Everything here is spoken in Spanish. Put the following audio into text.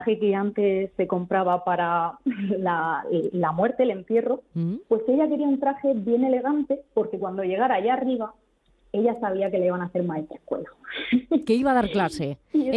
traje que antes se compraba para la muerte, el entierro, pues ella quería un traje bien elegante porque cuando llegara allá arriba, ella sabía que le iban a hacer maestra escuela. Que iba a dar clase. Y